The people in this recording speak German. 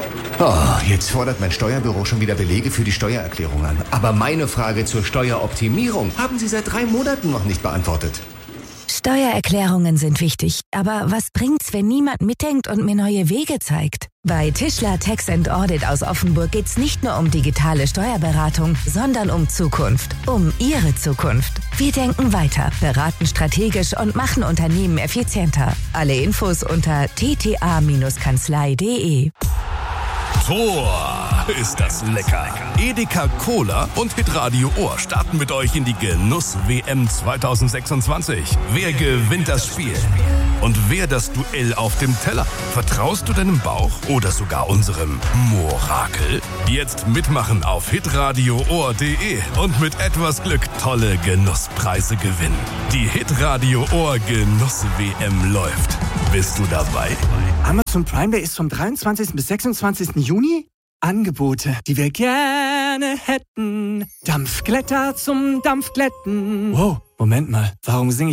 Oh, jetzt fordert mein Steuerbüro schon wieder Belege für die Steuererklärung an. Aber meine Frage zur Steueroptimierung haben Sie seit 3 Monaten noch nicht beantwortet. Steuererklärungen sind wichtig, aber was bringt's, wenn niemand mitdenkt und mir neue Wege zeigt? Bei Tischler Tax & Audit aus Offenburg geht's nicht nur um digitale Steuerberatung, sondern um Zukunft. Um Ihre Zukunft. Wir denken weiter, beraten strategisch und machen Unternehmen effizienter. Alle Infos unter tta-kanzlei.de. Tor, ist das lecker. Edeka Cola und Hitradio Ohr starten mit euch in die Genuss-WM 2026. Wer gewinnt das Spiel? Und wer das Duell auf dem Teller? Vertraust du deinem Bauch oder sogar unserem Morakel? Jetzt mitmachen auf hitradioohr.de und mit etwas Glück tolle Genusspreise gewinnen. Die Hitradio Ohr Genuss-WM läuft. Bist du dabei? Amazon Prime Day ist vom 23. bis 26. Juni. Angebote, die wir gerne hätten. Dampfglätter zum Dampfglätten. Wow, Moment mal, warum singe ich